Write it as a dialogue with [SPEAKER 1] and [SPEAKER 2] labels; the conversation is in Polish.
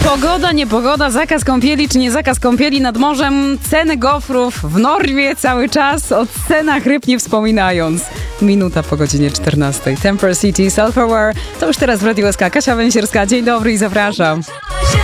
[SPEAKER 1] Pogoda, niepogoda, zakaz kąpieli czy nie zakaz kąpieli nad morzem, ceny gofrów w Norwie cały czas, o cenach ryb nie wspominając. Minuta po godzinie 14. Temper City, Self-Aware, to już teraz w Radio SK. Kasia Węsierska, dzień dobry i zapraszam.